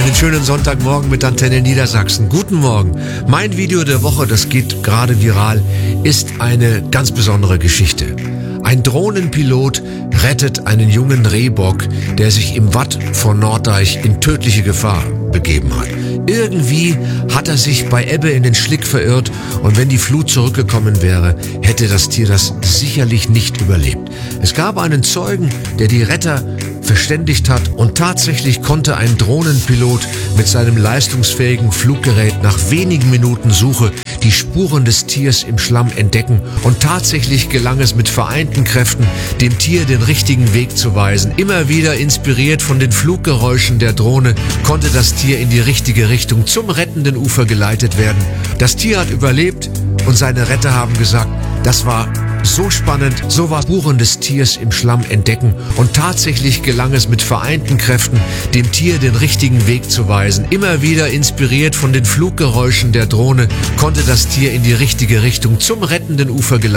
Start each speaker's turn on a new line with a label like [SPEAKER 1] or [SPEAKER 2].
[SPEAKER 1] Einen schönen Sonntagmorgen mit Antenne Niedersachsen. Guten Morgen. Mein Video der Woche, das geht gerade viral, ist eine ganz besondere Geschichte. Ein Drohnenpilot rettet einen jungen Rehbock, der sich im Watt von Norddeich in tödliche Gefahr begeben hat. Irgendwie hat er sich bei Ebbe in den Schlick verirrt und wenn die Flut zurückgekommen wäre, hätte das Tier das sicherlich nicht überlebt. Es gab einen Zeugen, der die Retter verständigt hat und tatsächlich konnte ein Drohnenpilot mit seinem leistungsfähigen Fluggerät nach wenigen Minuten Suche die Spuren des Tiers im Schlamm entdecken und tatsächlich gelang es mit vereinten Kräften, dem Tier den richtigen Weg zu weisen. Immer wieder inspiriert von den Fluggeräuschen der Drohne konnte das Tier in die richtige Richtung zum rettenden Ufer geleitet werden. Das Tier hat überlebt und seine Retter haben gesagt, das war so spannend, so war Spuren des Tiers im Schlamm entdecken und tatsächlich gelang es mit vereinten Kräften, dem Tier den richtigen Weg zu weisen. Immer wieder inspiriert von den Fluggeräuschen der Drohne konnte das Tier in die richtige Richtung zum rettenden Ufer geleitet